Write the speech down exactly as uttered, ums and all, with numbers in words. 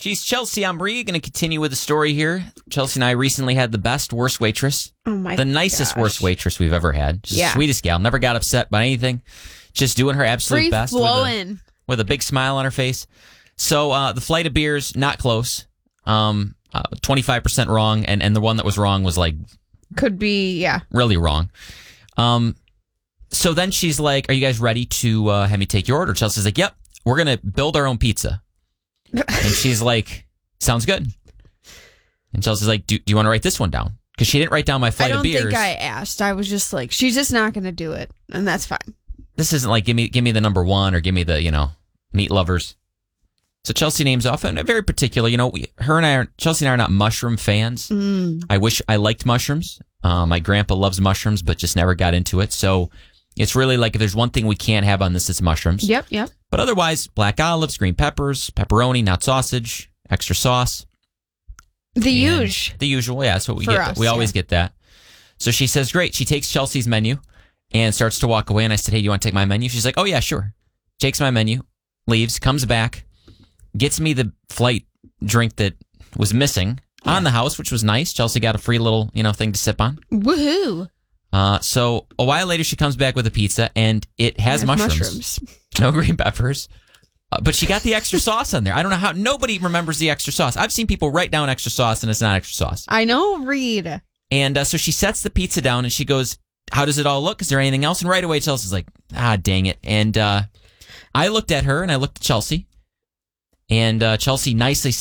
She's Chelsea Ambry. Going to continue with the story here. Chelsea and I recently had the best, worst waitress. Oh my The nicest, gosh. worst waitress we've ever had. Just Yeah. the sweetest gal. Never got upset by anything. Just doing her absolute Free best. With a, flowing. with a big smile on her face. So uh, the flight of beers, not close. Um, uh, twenty-five percent wrong. And, and the one that was wrong was like Could be, yeah. really wrong. Um, so then she's like, are you guys ready to uh, have me take your order? Chelsea's like, yep, we're going to build our own pizza. And she's like, sounds good. And Chelsea's like, do, do you want to write this one down? Because she didn't write down my I flight don't of beers. think I asked. I was just like, she's just not going to do it. And that's fine. This isn't like, give me give me the number one or give me the, you know, meat lovers. So Chelsea names off, and very particular. You know, we, her and I, are, Chelsea and I are not mushroom fans. Mm. I wish I liked mushrooms. Uh, my grandpa loves mushrooms, but just never got into it. So it's really like if there's one thing we can't have on this, it's mushrooms. Yep, yep. But otherwise, black olives, green peppers, pepperoni, not sausage, extra sauce. The And huge. The usual, yeah. That's what we For get. us, we always yeah. get that. So she says, great. She takes Chelsea's menu and starts to walk away. And I said, hey, do you want to take my menu? She's like, oh, yeah, sure. Takes my menu, leaves, comes back, gets me the flight drink that was missing Yeah. on the house, which was nice. Chelsea got a free little, you know, thing to sip on. Woohoo. Uh, so a while later, she comes back with a pizza, and it has There's mushrooms. mushrooms. No green peppers. Uh, but she got the extra sauce on there. I don't know how. Nobody remembers the extra sauce. I've seen people write down extra sauce, and it's not extra sauce. I know, Reed. And uh, so she sets the pizza down, and she goes, how does it all look? Is there anything else? And right away, Chelsea's like, ah, dang it. And uh, I looked at her, and I looked at Chelsea. And uh, Chelsea nicely